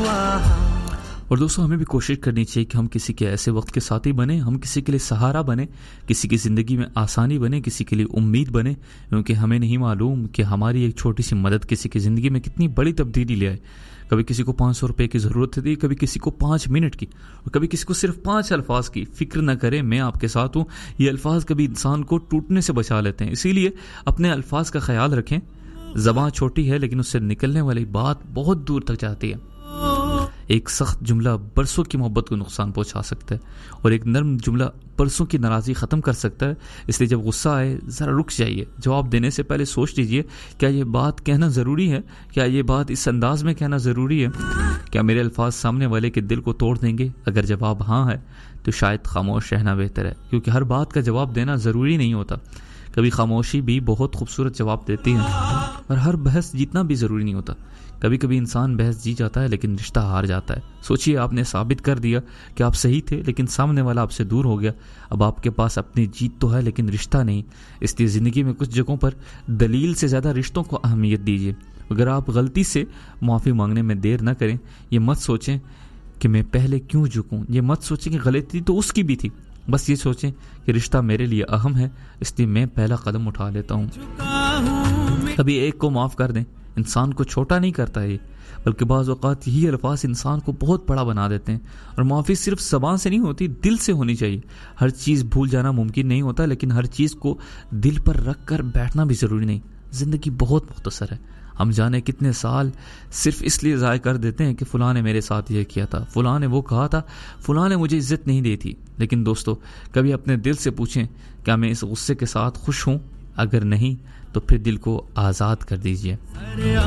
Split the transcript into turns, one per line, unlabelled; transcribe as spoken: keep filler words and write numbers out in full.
और दोस्तों हमें भी कोशिश करनी चाहिए कि हम किसी के ऐसे वक्त के साथी बने, हम किसी के लिए सहारा बने, किसी की ज़िंदगी में आसानी बने, किसी के लिए उम्मीद बने, क्योंकि हमें नहीं मालूम कि हमारी एक छोटी सी मदद किसी की ज़िंदगी में कितनी बड़ी तब्दीली ले आए। कभी किसी को पाँच सौ रुपये की ज़रूरत थी, कभी किसी को पाँच मिनट की, और कभी किसी को सिर्फ पाँच अल्फाज की। फिक्र न करें, मैं आपके साथ हूँ। ये अल्फाज कभी इंसान को टूटने से बचा लेते हैं, इसीलिए अपने अल्फाज का ख्याल रखें। ज़बान छोटी है लेकिन उससे निकलने वाली बात बहुत दूर तक जाती है। एक सख्त जुमला बरसों की मोहब्बत को नुकसान पहुंचा सकता है, और एक नर्म जुमला बरसों की नाराज़गी ख़त्म कर सकता है। इसलिए जब गुस्सा आए ज़रा रुक जाइए, जवाब देने से पहले सोच लीजिए, क्या ये बात कहना ज़रूरी है? क्या ये बात इस अंदाज में कहना ज़रूरी है? क्या मेरे अल्फाज सामने वाले के दिल को तोड़ देंगे? अगर जवाब हाँ है तो शायद खामोश रहना बेहतर है, क्योंकि हर बात का जवाब देना ज़रूरी नहीं होता। कभी खामोशी भी बहुत खूबसूरत जवाब देती है, और हर बहस जीतना भी ज़रूरी नहीं होता। कभी कभी इंसान बहस जीत जाता है लेकिन रिश्ता हार जाता है। सोचिए, आपने साबित कर दिया कि आप सही थे, लेकिन सामने वाला आपसे दूर हो गया। अब आपके पास अपनी जीत तो है लेकिन रिश्ता नहीं। इसलिए ज़िंदगी में कुछ जगहों पर दलील से ज़्यादा रिश्तों को अहमियत दीजिए। अगर आप गलती से माफ़ी मांगने में देर न करें। ये मत सोचें कि मैं पहले क्यों झुकूं, ये मत सोचें कि गलती तो उसकी भी थी। बस ये सोचें कि रिश्ता मेरे लिए अहम है, इसलिए मैं पहला कदम उठा लेता हूँ। कभी एक को माफ़ कर दें। इंसान को छोटा नहीं करता है, बल्कि बाज़ औक़ात यही अल्फाज इंसान को बहुत बड़ा बना देते हैं। और माफ़ी सिर्फ ज़बान से नहीं होती, दिल से होनी चाहिए। हर चीज़ भूल जाना मुमकिन नहीं होता, लेकिन हर चीज़ को दिल पर रख कर बैठना भी ज़रूरी नहीं। ज़िंदगी बहुत मुख्तसर है। हम जाने कितने साल सिर्फ इसलिए ज़ाय कर देते हैं कि फ़लाँ ने मेरे साथ ये किया था, फ़लाँ ने वो कहा था, फ़लाँ ने मुझे इज़्ज़त नहीं दी थी। लेकिन दोस्तों, कभी अपने दिल से पूछें, क्या मैं इस गुस्से के साथ खुश हूँ? अगर नहीं तो फिर दिल को आज़ाद कर दीजिए।